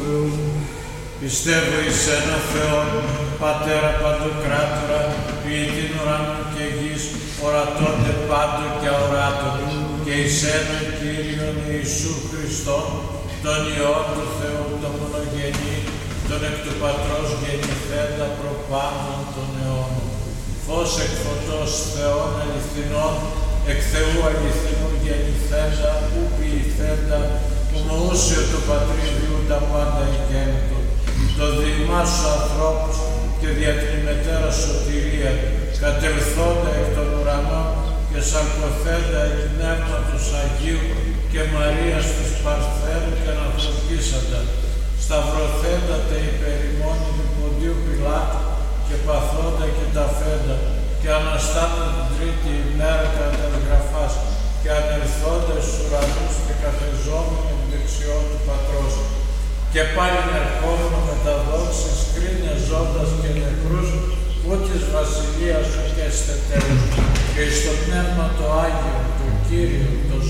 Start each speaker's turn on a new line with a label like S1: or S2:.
S1: Θεού. Πιστεύω εις ένα Θεόν, Πατέρα Παντοκράτορα, ποιητήν ουρανών και γης, ορατώνται πάντων και αοράτων, και εις έναν Κύριον Ιησού Χριστόν, τον Υιόν του Θεού, τον μονογενή, τον εκ του Πατρός γεννηθέντα προπάντων των αιώνων. Φως εκ φωτός Θεών αληθινών, εκ Θεού αληθινού γεννηθέντα, ου ποιηθέντα, ομοούσιο του Πατρίδιου τα πάντα εγέννητο, το διημά σου ανθρώπους και δια την ημετέρα σωτηρία, κατελθόντα εκ των ουρανών και σαρκωθέντα εκ Πνεύματος Αγίου και Μαρίας της Παρθένου και ανθρωπίσαντα, σταυρωθέντα τε υπερημόνη του Ποντίου Πιλάτου και παθόντα και ταφέντα και αναστάντα την τρίτη ημέρα κατά γραφάς και ανερθόντα στους ουρανούς και καθεζόμενοι εν δεξιό του Πατρός και πάλι ερχόμενο με τα δόξης κρίνε ζώντας και νεκρούς ούτης βασιλείας σου και στετέρους και εις το Πνεύμα το Άγιο, το Κύριο, το